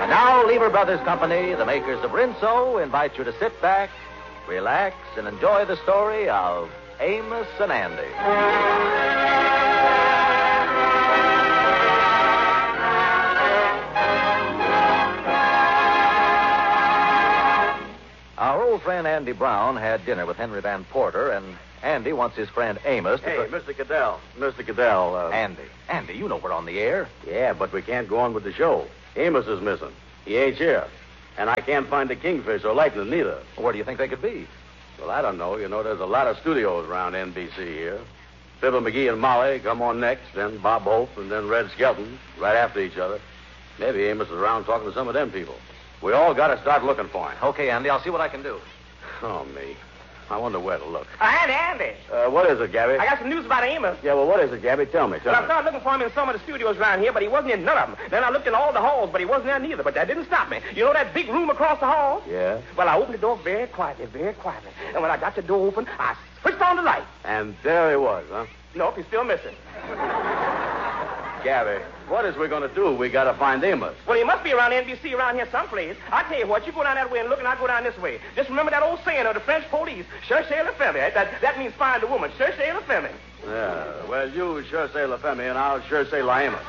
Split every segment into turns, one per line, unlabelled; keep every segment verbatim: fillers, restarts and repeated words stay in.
And now, Lever Brothers Company, the makers of Rinso, invite you to sit back, relax, and enjoy the story of Amos and Andy. Our old friend Andy Brown had dinner with Henry Van Porter, and Andy wants his friend Amos to...
Hey, Mister Caddell. Mister Caddell. Uh...
Andy. Andy, you know we're on the air.
Yeah, but we can't go on with the show. Amos is missing. He ain't here. And I can't find the Kingfish or Lightning neither.
Well, where do you think they could be?
Well, I don't know. You know, there's a lot of studios around N B C here. Fibber McGee and Molly come on next, then Bob Hope, and then Red Skelton, right after each other. Maybe Amos is around talking to some of them people. We all got to start looking for him.
Okay, Andy, I'll see what I can do.
Oh, me. I wonder where to look.
Uh, Andy, Andy.
Uh, what is it, Gabby?
I got some news about Amos.
Yeah, well, what is it, Gabby? Tell me. Tell
well,
me.
I started looking for him in some of the studios around here, but he wasn't in none of them. Then I looked in all the halls, but he wasn't there neither. But that didn't stop me. You know that big room across the hall?
Yeah.
Well, I opened the door very quietly, very quietly. And when I got the door open, I switched on the light.
And there he was, huh?
Nope, he's still missing.
Gabby, what is we going to do? We got to find Amos.
Well, he must be around N B C around here someplace. I tell you what, you go down that way and look, and I go down this way. Just remember that old saying of the French police, cherchez la femme. That, that means find a woman, cherchez la femme.
Yeah, well, you sure say La Femme, and I'll sure say La Amos.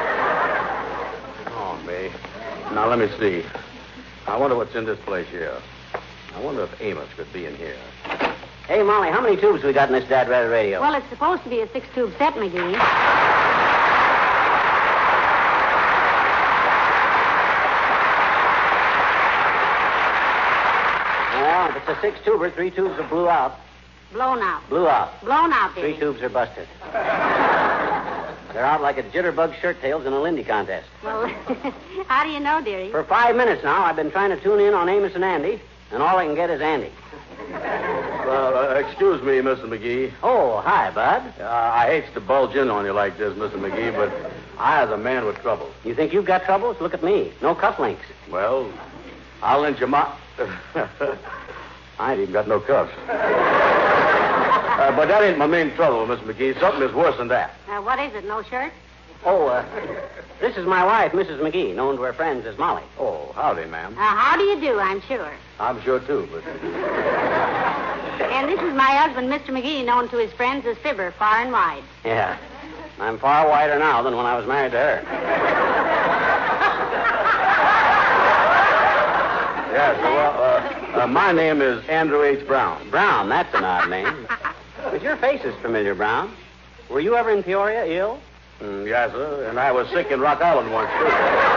Oh, me. Now, let me see. I wonder what's in this place here. I wonder if Amos could be in here.
Hey, Molly, how many tubes we got in this Dad Rather radio?
Well, it's supposed to be a six-tube set, McGee.
Well, if it's a six-tuber, three tubes are blew out.
Blown out.
Blew out.
Blown out, dearie.
Three tubes are busted. They're out like a jitterbug shirt tails in a Lindy contest.
Well, how do you know, dearie?
For five minutes now, I've been trying to tune in on Amos and Andy, and all I can get is Andy.
Well, uh, excuse me, Mister McGee.
Oh, hi, Bud.
Uh, I hate to bulge in on you like this, Mister McGee, but I was a man with trouble.
You think you've got troubles? Look at me. No cufflinks.
Well, I'll lend you my... I ain't even got no cuffs. Uh, but that ain't my main trouble, Miss McGee. Something is worse than that.
Uh, what is it, no shirt?
Oh, uh, this is my wife, Missus McGee, known to her friends as Molly.
Oh, howdy, ma'am.
Uh, how do you do, I'm sure.
I'm sure, too, but...
And this is my husband, Mister McGee, known to his friends as Fibber, far and wide.
Yeah. I'm far wider now than when I was married to her.
Yes, well, uh, uh, my name is Andrew H. Brown.
Brown, that's an odd name. But your face is familiar, Brown. Were you ever in Peoria ill?
Mm, yes, sir, and I was sick in Rock Island once, too.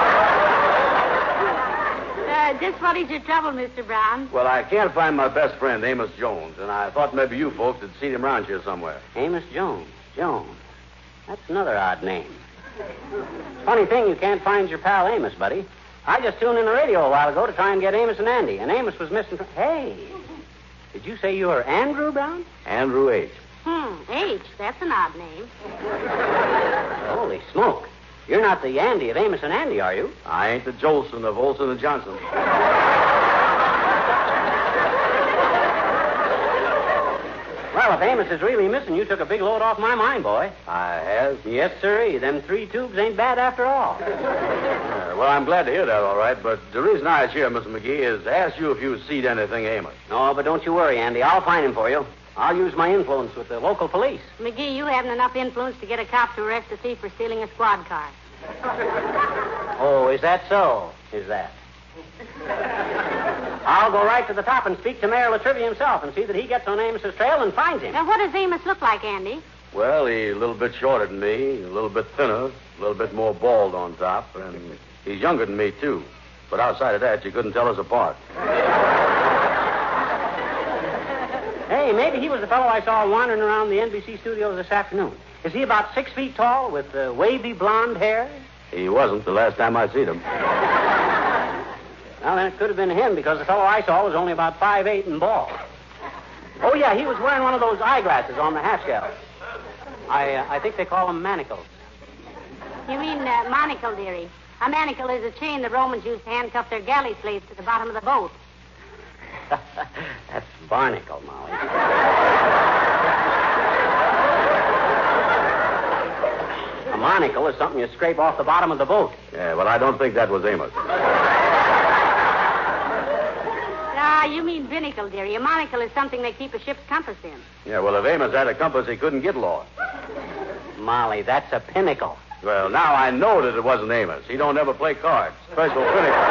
Uh, just what is your trouble, Mister Brown?
Well, I can't find my best friend, Amos Jones, and I thought maybe you folks had seen him around here somewhere.
Amos Jones. Jones. That's another odd name. Funny thing, you can't find your pal Amos, buddy. I just tuned in the radio a while ago to try and get Amos and Andy, and Amos was missing from... Hey, did you say you were Andrew Brown?
Andrew H.
Hmm, H. That's an odd name.
Holy smoke. You're not the Andy of Amos and Andy, are you?
I ain't the Jolson of Olson and Johnson.
Well, if Amos is really missing, you took a big load off my mind, boy.
I have?
Yes, sirree. Them three tubes ain't bad after all.
Uh, well, I'm glad to hear that, all right, but the reason I was here, Mister McGee, is to ask you if you've seen anything Amos.
No, but don't you worry, Andy. I'll find him for you. I'll use my influence with the local police.
McGee, you haven't enough influence to get a cop to arrest a thief for stealing a squad car.
Oh, is that so? Is that? I'll go right to the top and speak to Mayor Latrivia himself and see that he gets on Amos's trail and finds him.
Now, what does Amos look like, Andy?
Well, he's a little bit shorter than me, a little bit thinner, a little bit more bald on top, and he's younger than me, too. But outside of that, you couldn't tell us apart.
Hey, maybe he was the fellow I saw wandering around the N B C studios this afternoon. Is he about six feet tall with uh, wavy blonde hair?
He wasn't the last time I seen him.
Well, then it could have been him because the fellow I saw was only about five eight and bald. Oh, yeah, he was wearing one of those eyeglasses on the half shell. I uh, I think they call them manacles.
You mean uh, monocle, dearie. A manacle is a chain the Romans used to handcuff their galley slaves to the bottom of the boat.
That's barnacle, Molly. A monocle is something you scrape off the bottom of the boat.
Yeah, well, I don't think that was Amos.
Ah, you mean binnacle, dearie. A monocle is something they keep a ship's compass in.
Yeah, well, if Amos had a compass, he couldn't get lost.
Molly, that's a pinnacle.
Well, now I know that it wasn't Amos. He don't ever play cards. Special pinnacle.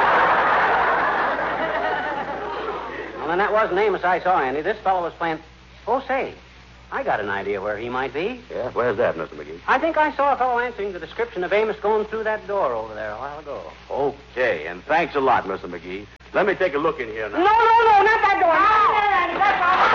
Well, then that wasn't Amos I saw, Andy. This fellow was playing... Oh, say, I got an idea where he might be.
Yeah, where's that, Mister McGee?
I think I saw a fellow answering the description of Amos going through that door over there a while ago.
Okay, and thanks a lot, Mister McGee. Let me take a look in here now.
No, no, no, not that door. Not there, Andy. That's all.